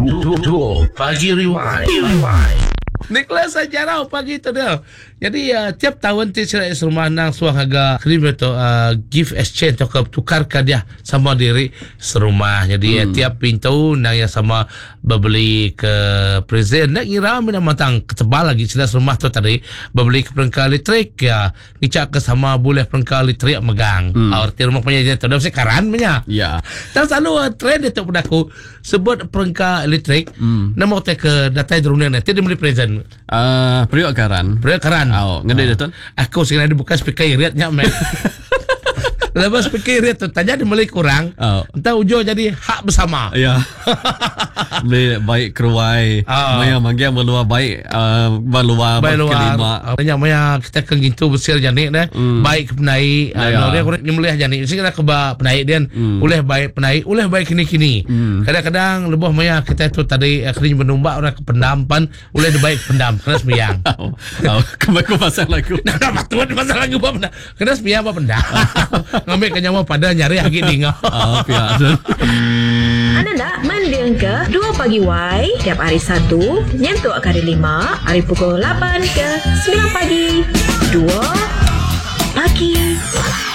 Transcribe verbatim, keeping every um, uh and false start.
Duo Pagi Rewind. Nicholas Sajarau pagi tu dia. Jadi uh, tiap tahun ti sila rumah nang suang harga krim tu uh, gift exchange atau tukarkan dia sama diri serumah. Jadi hmm. uh, tiap pintu nang yang sama berbeli ke present nak kira mina matang ketebal lagi sila rumah tu tadi berbeli ke perangkat elektrik ya ngicak ke sama boleh perangkat elektrik megang. Hmm. Arti rumah punya tu dah sekaran punya. Ya. Dan selalu uh, trend itu pada aku sebut perangkat elektrik hmm. nama te ke data drone nanti dia beli present. Uh, periuk karan. Periuk karan. Oh, ngedai oh. Datun. Aku sekarang ada buka speaker iritnya, men. Lepas speaker irit tu, tanya dia beli kurang. Oh. Entah ujung jadi hak bersama. Ya. Beli baik keruai. Oh. Maya manggil meluar baik. Uh, meluar kelima. Tanya maya kita ke gitu besar janik dah. Mm. Baik penaik. Ya. Uh, dia kurang nyembelih janik. Mesti kita ke penaik dia. Mm. Uleh baik penaik. Uleh baik kini-kini. Mm. Kadang-kadang lebih maya kita tu tadi akhirnya menumbak orang ke pendampan. Uleh dia baik pendam. Kena sembiang. Oh. Oh. Kemaku pasang lagu. Nah, apa tuan pasang lagu apa pendam? Kena sembiang apa pendam? Ngambil kenyawa pada nyari lagi tinggal. Oh, pihak. Anda nak mendeng ke Dua Pagi Y tiap hari Sabtu nyentuh ke hari lima, hari pukul lapan ke sembilan pagi. Dua Pagi.